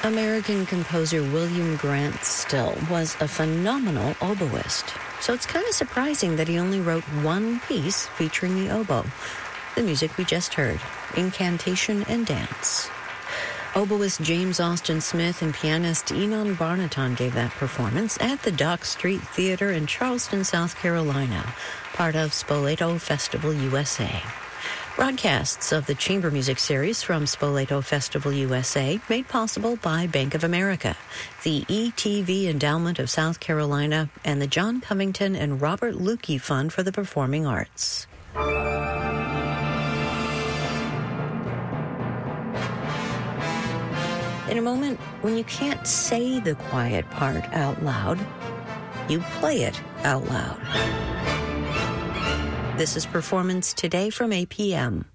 American composer William Grant Still was a phenomenal oboist, so it's kind of surprising that he only wrote one piece featuring the oboe, the music we just heard, Incantation and Dance. Oboist James Austin Smith and pianist Enon Barnaton gave that performance at the Dock Street Theater in Charleston, South Carolina, part of Spoleto Festival USA. Broadcasts of the chamber music series from Spoleto Festival USA made possible by Bank of America, the ETV Endowment of South Carolina, and the John Covington and Robert Lukey Fund for the Performing Arts. In a moment, when you can't say the quiet part out loud, you play it out loud. This is Performance Today from APM.